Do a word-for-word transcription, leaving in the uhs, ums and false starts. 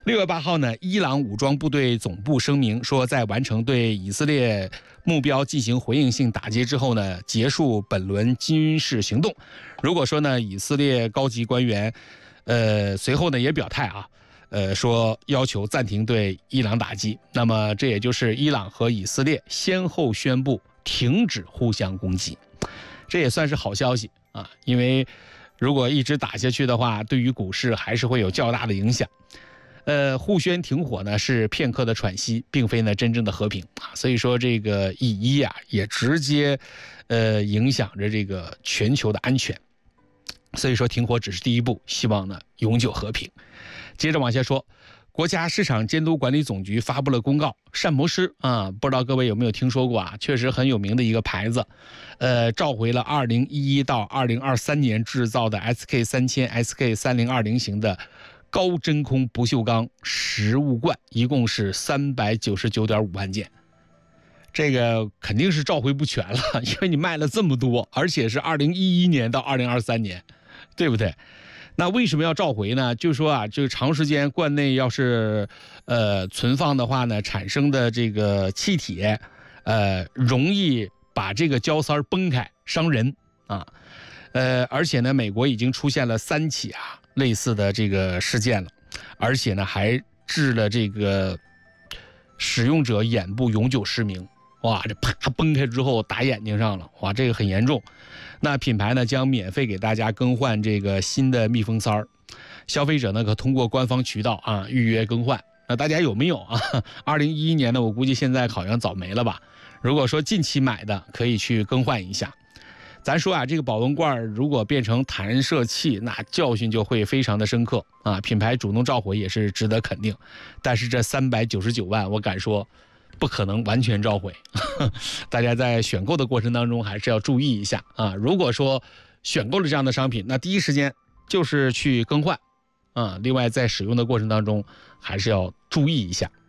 六月八号呢，伊朗武装部队总部声明说，在完成对以色列目标进行回应性打击之后呢，结束本轮军事行动。如果说呢，以色列高级官员，呃，随后呢也表态啊，呃，说要求暂停对伊朗打击。那么这也就是伊朗和以色列先后宣布停止互相攻击，这也算是好消息啊，因为如果一直打下去的话，对于股市还是会有较大的影响。呃，互宣停火呢是片刻的喘息，并非呢真正的和平啊。所以说这个以伊啊也直接呃影响着这个全球的安全。所以说停火只是第一步，希望呢永久和平。接着往下说，国家市场监督管理总局发布了公告，膳魔师啊，不知道各位有没有听说过啊？确实很有名的一个牌子，呃，召回了二零一一到二零二三年制造的 S K 三千、S K 三零二零型的高真空不锈钢食物罐，一共是三百九十九点五万件。这个肯定是召回不全了，因为你卖了这么多，而且是二零一一年到二零二三年，对不对？那为什么要召回呢？就是说啊，这个长时间罐内要是呃存放的话呢，产生的这个气体，呃，容易把这个胶塞崩开，伤人啊。呃，而且呢，美国已经出现了三起啊类似的这个事件了，而且呢还致了这个使用者眼部永久失明。哇，这啪崩开之后打眼睛上了，哇，这个很严重。那品牌呢将免费给大家更换这个新的密封塞儿，消费者呢可通过官方渠道啊预约更换。那大家有没有啊？二零一一年呢，我估计现在好像早没了吧。如果说近期买的，可以去更换一下。咱说啊，这个保温罐如果变成弹射器，那教训就会非常的深刻啊！品牌主动召回也是值得肯定，但是这三百九十九万，我敢说不可能完全召回。大家在选购的过程当中还是要注意一下啊！如果说选购了这样的商品，那第一时间就是去更换啊！另外在使用的过程当中还是要注意一下。